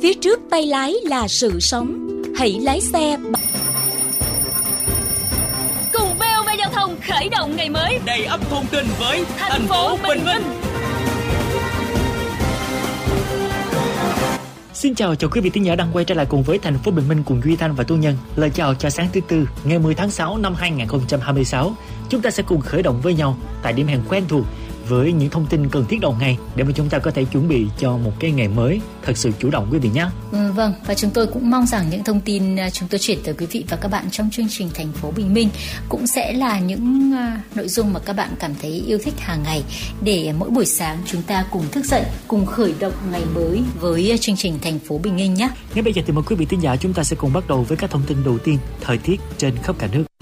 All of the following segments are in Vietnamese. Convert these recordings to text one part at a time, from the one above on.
Phía trước tay lái là sự sống. Hãy lái xe cùng VOV Giao thông khởi động ngày mới đầy ắp thông tin với thành phố Bình Minh. Xin chào quý vị thính giả đang quay trở lại cùng với thành phố Bình Minh cùng Duy Thanh và Tú Nhân. Lời chào cho sáng thứ Tư, ngày 10 tháng 6 năm 2026. Chúng ta sẽ cùng khởi động với nhau tại điểm hẹn quen thuộc với những thông tin cần thiết đầu ngày để mà chúng ta có thể chuẩn bị cho một cái ngày mới thật sự chủ động quý vị nhé. Vâng, và chúng tôi cũng mong rằng những thông tin chúng tôi chuyển tới quý vị và các bạn trong chương trình Thành phố Bình Minh cũng sẽ là những nội dung mà các bạn cảm thấy yêu thích hàng ngày, để mỗi buổi sáng chúng ta cùng thức dậy, cùng khởi động ngày mới với chương trình Thành phố Bình Minh nhé. Ngay bây giờ thì mời quý vị thính giả chúng ta sẽ cùng bắt đầu với các thông tin đầu tiên, thời tiết trên khắp cả nước.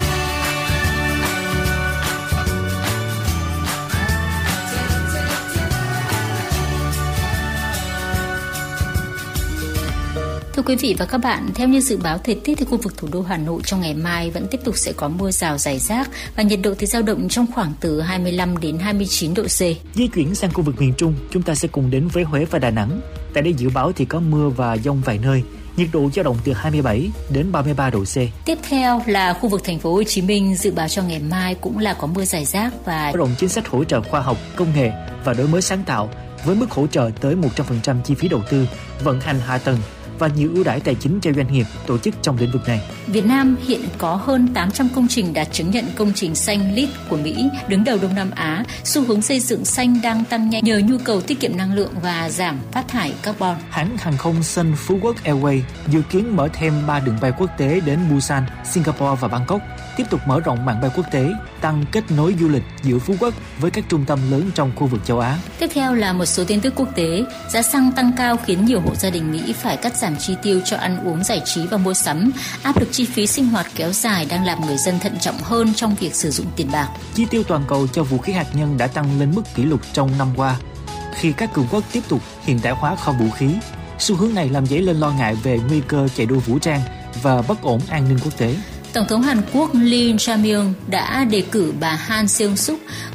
Thưa quý vị và các bạn, theo như dự báo thời tiết thì khu vực thủ đô Hà Nội trong ngày mai vẫn tiếp tục sẽ có mưa rào rải rác và nhiệt độ thì dao động trong khoảng từ 25 đến 29 độ C. Di chuyển sang khu vực miền Trung, chúng ta sẽ cùng đến với Huế và Đà Nẵng. Tại đây dự báo thì có mưa và dông vài nơi. Nhiệt độ dao động từ 27 đến 33 độ C. Tiếp theo là khu vực thành phố Hồ Chí Minh, dự báo cho ngày mai cũng là có mưa rải rác và mở rộng chính sách hỗ trợ khoa học, công nghệ và đổi mới sáng tạo với mức hỗ trợ tới 100% chi phí đầu tư, vận hành hạ tầng và nhiều ưu đãi tài chính cho doanh nghiệp, tổ chức trong lĩnh vực này. Việt Nam hiện có hơn 800 công trình đạt chứng nhận công trình xanh LEED của Mỹ, đứng đầu Đông Nam Á. Xu hướng xây dựng xanh đang tăng nhanh nhờ nhu cầu tiết kiệm năng lượng và giảm phát thải carbon. Hãng hàng không Sun Phú Quốc Airways dự kiến mở thêm 3 đường bay quốc tế đến Busan, Singapore và Bangkok, tiếp tục mở rộng mạng bay quốc tế, tăng kết nối du lịch giữa Phú Quốc với các trung tâm lớn trong khu vực châu Á. Tiếp theo là một số tin tức quốc tế. Giá xăng tăng cao khiến nhiều hộ gia đình Mỹ phải cắt giảm chi tiêu cho ăn uống, giải trí và mua sắm. Áp lực chi phí sinh hoạt kéo dài đang làm người dân thận trọng hơn trong việc sử dụng tiền bạc. Chi tiêu toàn cầu cho vũ khí hạt nhân đã tăng lên mức kỷ lục trong năm qua, khi các cường quốc tiếp tục hiện đại hóa kho vũ khí. Xu hướng này làm dấy lên lo ngại về nguy cơ chạy đua vũ trang và bất ổn an ninh quốc tế. Tổng thống Hàn Quốc Lee Jae-myung đã đề cử bà Han Seung-suk